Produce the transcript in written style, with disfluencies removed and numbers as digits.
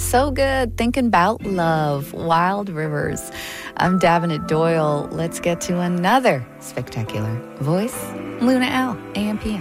so good. Thinking about love, Wild Rivers. I'm Davenant Doyle. Let's get to another spectacular voice. Luna L, AM/PM.